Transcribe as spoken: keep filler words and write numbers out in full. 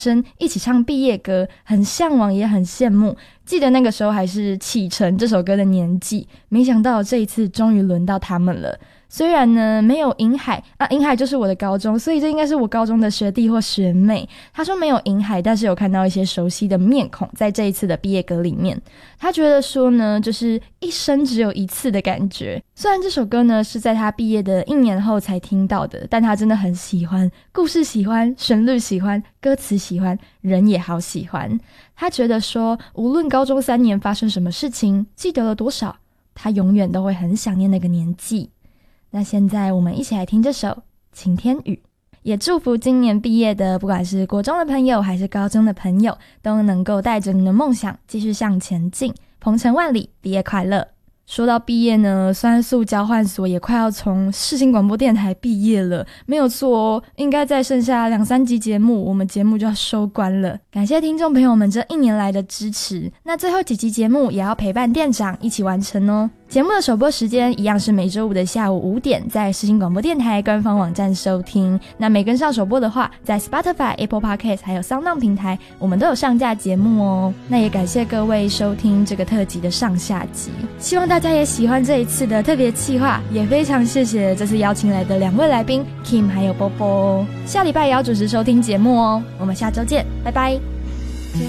生一起唱毕业歌，很向往也很羡慕。记得那个时候还是启程这首歌的年纪，没想到这一次终于轮到他们了。虽然呢没有银海啊，银海就是我的高中，所以这应该是我高中的学弟或学妹。他说没有银海，但是有看到一些熟悉的面孔在这一次的毕业歌里面。他觉得说呢，就是一生只有一次的感觉。虽然这首歌呢是在他毕业的一年后才听到的，但他真的很喜欢，故事喜欢，旋律喜欢，歌词喜欢，人也好喜欢。他觉得说，无论高中三年发生什么事情，记得了多少，他永远都会很想念那个年纪。那现在我们一起来听这首《晴天雨》，也祝福今年毕业的不管是国中的朋友还是高中的朋友，都能够带着你的梦想继续向前进，鹏程万里，毕业快乐。说到毕业呢，酸素交换所也快要从世新广播电台毕业了，没有错哦，应该再剩下两三集节目，我们节目就要收官了。感谢听众朋友们这一年来的支持，那最后几集节目也要陪伴店长一起完成哦。节目的首播时间一样是每周五的下午五点，在世新广播电台官方网站收听。那没跟上首播的话，在 Spotify、Apple Podcast 还有 SoundOn 平台，我们都有上架节目哦。那也感谢各位收听这个特辑的上下集，希望大家也喜欢这一次的特别企划，也非常谢谢这次邀请来的两位来宾 Kim 还有波波哦。下礼拜也要准时收听节目哦，我们下周见，拜拜。